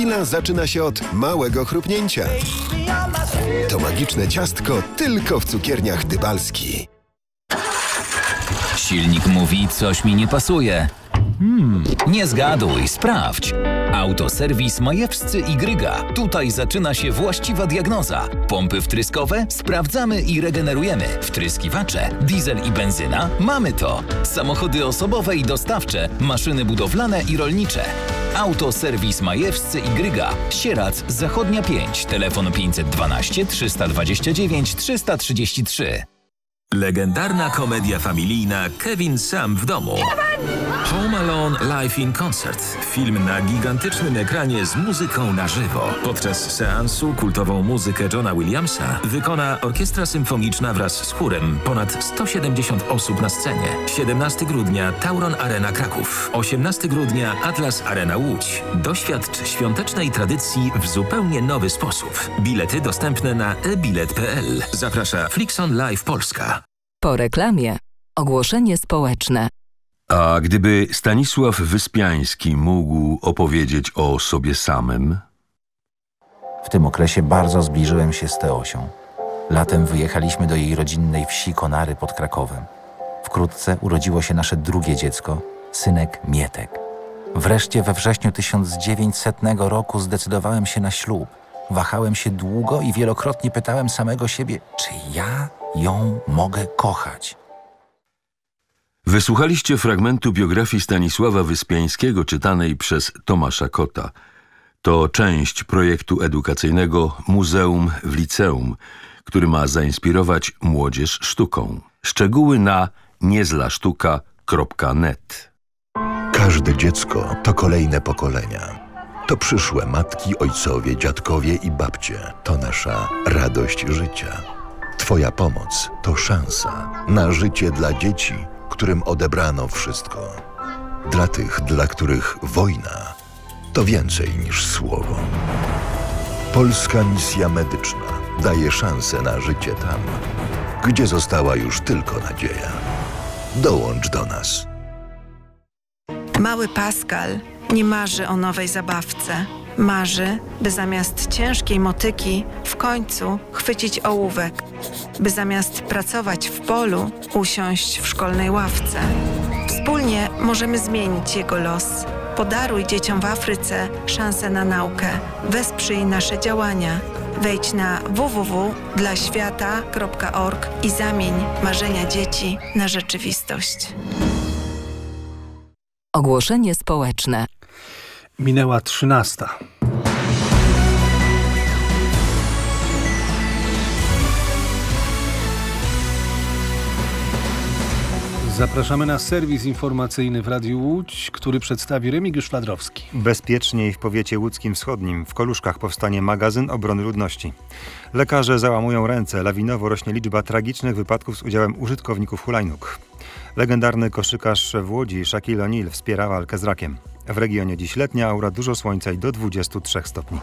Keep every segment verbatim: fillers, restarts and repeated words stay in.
Chwila zaczyna się od małego chrupnięcia. To magiczne ciastko tylko w cukierniach Dybalski. Silnik mówi, coś mi nie pasuje. Hmm, nie zgaduj, sprawdź. Autoserwis Majewscy i Gryga. Tutaj zaczyna się właściwa diagnoza. Pompy wtryskowe? Sprawdzamy i regenerujemy. Wtryskiwacze? Diesel i benzyna? Mamy to. Samochody osobowe i dostawcze, maszyny budowlane i rolnicze. Autoserwis Majewscy i Gryga. Sierac, Zachodnia pięć. Telefon pięćset dwanaście trzysta dwadzieścia dziewięć trzysta trzydzieści trzy. Legendarna komedia familijna Kevin sam w domu. Home Alone Live in Concert. Film na gigantycznym ekranie z muzyką na żywo. Podczas seansu kultową muzykę Johna Williamsa wykona orkiestra symfoniczna wraz z chórem. Ponad sto siedemdziesiąt osób na scenie. siedemnastego grudnia Tauron Arena Kraków. osiemnastego grudnia Atlas Arena Łódź. Doświadcz świątecznej tradycji w zupełnie nowy sposób. Bilety dostępne na e bilet kropka p l. Zaprasza Flixon Live Polska. Po reklamie ogłoszenie społeczne. A gdyby Stanisław Wyspiański mógł opowiedzieć o sobie samym? W tym okresie bardzo zbliżyłem się z Teosią. Latem wyjechaliśmy do jej rodzinnej wsi Konary pod Krakowem. Wkrótce urodziło się nasze drugie dziecko, synek Mietek. Wreszcie we wrześniu tysiąc dziewięćsetnego roku zdecydowałem się na ślub. Wahałem się długo i wielokrotnie pytałem samego siebie, czy ja ją mogę kochać. Wysłuchaliście fragmentu biografii Stanisława Wyspiańskiego czytanej przez Tomasza Kota. To część projektu edukacyjnego Muzeum w Liceum, który ma zainspirować młodzież sztuką. Szczegóły na niezlasztuka kropka net. Każde dziecko to kolejne pokolenia. To przyszłe matki, ojcowie, dziadkowie i babcie. To nasza radość życia. Twoja pomoc to szansa na życie dla dzieci, którym odebrano wszystko. Dla tych, dla których wojna to więcej niż słowo. Polska Misja Medyczna daje szansę na życie tam, gdzie została już tylko nadzieja. Dołącz do nas. Mały Pascal nie marzy o nowej zabawce. Marzy, by zamiast ciężkiej motyki w końcu chwycić ołówek, by zamiast pracować w polu usiąść w szkolnej ławce. Wspólnie możemy zmienić jego los. Podaruj dzieciom w Afryce szansę na naukę. Wesprzyj nasze działania. Wejdź na w w w kropka dla świata kropka org i zamień marzenia dzieci na rzeczywistość. Ogłoszenie społeczne. Minęła trzynasta. Zapraszamy na serwis informacyjny w Radiu Łódź, który przedstawi Remigiusz Fladrowski. Bezpieczniej w powiecie łódzkim wschodnim. W Koluszkach powstanie magazyn obrony ludności. Lekarze załamują ręce. Lawinowo rośnie liczba tragicznych wypadków z udziałem użytkowników hulajnóg. Legendarny koszykarz w Łodzi Shaquille O'Neal wspiera walkę z rakiem. W regionie dziś letnia aura, dużo słońca i do dwudziestu trzech stopni.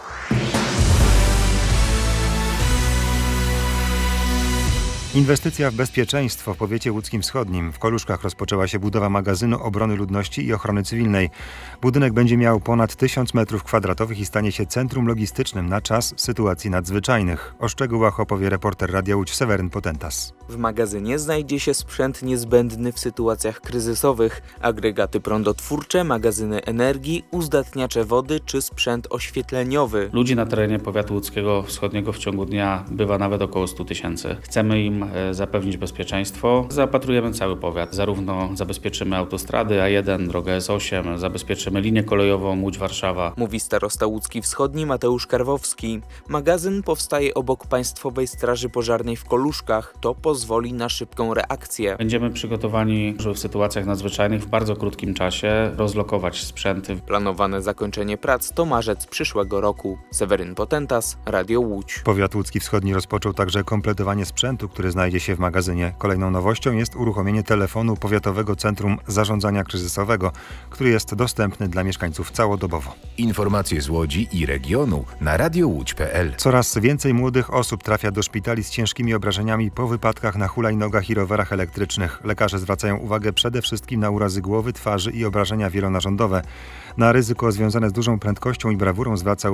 Inwestycja w bezpieczeństwo w powiecie łódzkim wschodnim. W Koluszkach rozpoczęła się budowa magazynu obrony ludności i ochrony cywilnej. Budynek będzie miał ponad tysiąc metrów kwadratowych i stanie się centrum logistycznym na czas sytuacji nadzwyczajnych. O szczegółach opowie reporter Radia Łódź Seweryn Potentas. W magazynie znajdzie się sprzęt niezbędny w sytuacjach kryzysowych, agregaty prądotwórcze, magazyny energii, uzdatniacze wody czy sprzęt oświetleniowy. Ludzi na terenie powiatu łódzkiego wschodniego w ciągu dnia bywa nawet około stu tysięcy. Chcemy im zapewnić bezpieczeństwo. Zaopatrujemy cały powiat. Zarówno zabezpieczymy autostrady A jeden, drogę S osiem, zabezpieczymy linię kolejową Łódź-Warszawa. Mówi starosta łódzki wschodni Mateusz Karwowski. Magazyn powstaje obok Państwowej Straży Pożarnej w Koluszkach. To pozwoli na szybką reakcję. Będziemy przygotowani, żeby w sytuacjach nadzwyczajnych w bardzo krótkim czasie rozlokować sprzęty. Planowane zakończenie prac to marzec przyszłego roku. Seweryn Potentas, Radio Łódź. Powiat łódzki wschodni rozpoczął także kompletowanie sprzętu, który znajdzie się w magazynie. Kolejną nowością jest uruchomienie telefonu Powiatowego Centrum Zarządzania Kryzysowego, który jest dostępny dla mieszkańców całodobowo. Informacje z Łodzi i regionu na radio łódź kropka p l. Coraz więcej młodych osób trafia do szpitali z ciężkimi obrażeniami po wypadkach na hulajnogach i rowerach elektrycznych. Lekarze zwracają uwagę przede wszystkim na urazy głowy, twarzy i obrażenia wielonarządowe. Na ryzyko związane z dużą prędkością i brawurą zwraca